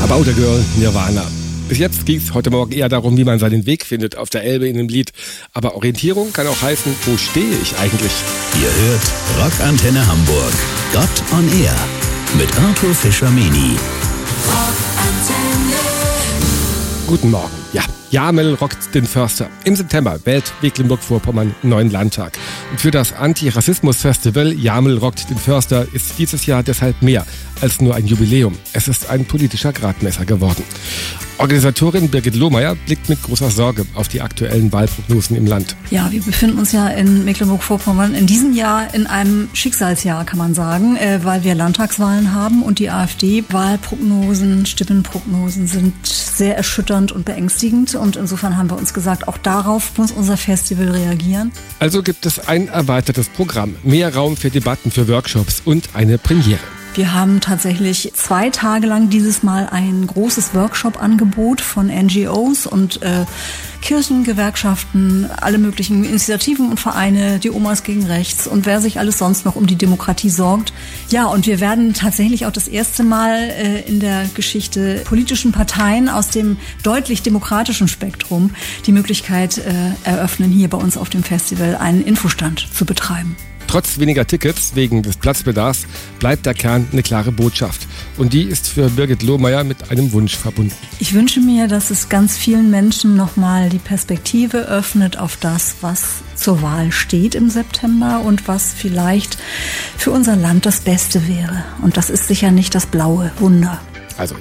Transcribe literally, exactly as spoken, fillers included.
About a Girl, Nirvana. Bis jetzt ging es heute Morgen eher darum, wie man seinen Weg findet auf der Elbe in dem Lied. Aber Orientierung kann auch heißen, wo stehe ich eigentlich? Ihr hört Rockantenne Hamburg. Gott on Air mit Arthur Fischer-Meni. Guten Morgen. Ja, Jamel rockt den Förster. Im September wählt Mecklenburg-Vorpommern neuen Landtag. Und für das Anti-Rassismus-Festival Jamel rockt den Förster ist dieses Jahr deshalb mehr als nur ein Jubiläum. Es ist ein politischer Gradmesser geworden. Organisatorin Birgit Lohmeier blickt mit großer Sorge auf die aktuellen Wahlprognosen im Land. Ja, wir befinden uns ja in Mecklenburg-Vorpommern in diesem Jahr in einem Schicksalsjahr, kann man sagen, äh, weil wir Landtagswahlen haben und die AfD-Wahlprognosen, Stimmenprognosen sind sehr erschütternd und beängstigend. Und insofern haben wir uns gesagt, auch darauf muss unser Festival reagieren. Also gibt es ein erweitertes Programm, mehr Raum für Debatten, für Workshops und eine Premiere. Wir haben tatsächlich zwei Tage lang dieses Mal ein großes Workshop-Angebot von N G Os und äh, Kirchen, Gewerkschaften, alle möglichen Initiativen und Vereine, die Omas gegen Rechts und wer sich alles sonst noch um die Demokratie sorgt. Ja, und wir werden tatsächlich auch das erste Mal äh, in der Geschichte politischen Parteien aus dem deutlich demokratischen Spektrum die Möglichkeit äh, eröffnen, hier bei uns auf dem Festival einen Infostand zu betreiben. Trotz weniger Tickets wegen des Platzbedarfs bleibt der Kern eine klare Botschaft. Und die ist für Birgit Lohmeier mit einem Wunsch verbunden. Ich wünsche mir, dass es ganz vielen Menschen nochmal die Perspektive öffnet auf das, was zur Wahl steht im September und was vielleicht für unser Land das Beste wäre. Und das ist sicher nicht das blaue Wunder.